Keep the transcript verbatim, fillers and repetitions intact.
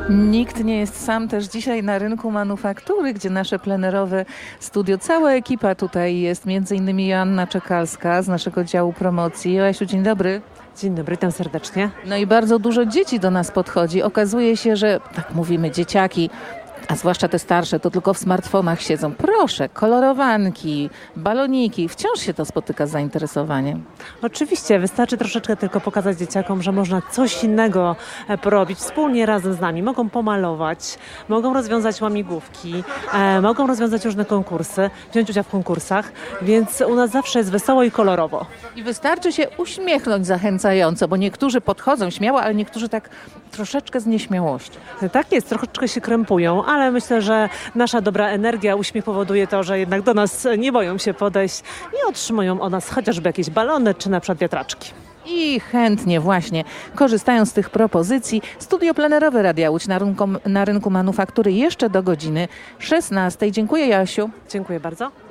Nikt nie jest sam też dzisiaj na rynku manufaktury, gdzie nasze plenerowe studio, cała ekipa tutaj jest, między innymi Joanna Czekalska z naszego działu promocji. Joasiu, dzień dobry. Dzień dobry, witam serdecznie. No i bardzo dużo dzieci do nas podchodzi. Okazuje się, że, tak mówimy, dzieciaki, a zwłaszcza te starsze, to tylko w smartfonach siedzą. Proszę, kolorowanki, baloniki. Wciąż się to spotyka z zainteresowaniem. Oczywiście, wystarczy troszeczkę tylko pokazać dzieciakom, że można coś innego porobić wspólnie razem z nami. Mogą pomalować, mogą rozwiązać łamigłówki, e, mogą rozwiązać różne konkursy, wziąć udział w konkursach, więc u nas zawsze jest wesoło i kolorowo. I wystarczy się uśmiechnąć zachęcająco, bo niektórzy podchodzą śmiało, ale niektórzy tak troszeczkę z nieśmiałością. Tak jest, troszeczkę się krępują, ale myślę, że nasza dobra energia, uśmiech powoduje to, że jednak do nas nie boją się podejść i otrzymują od nas chociażby jakieś balony czy na przykład wiatraczki. I chętnie właśnie korzystają z tych propozycji. Studio plenerowe Radia Łódź na rynku, na rynku manufaktury jeszcze do godziny szesnastej. Dziękuję, Jasiu. Dziękuję bardzo.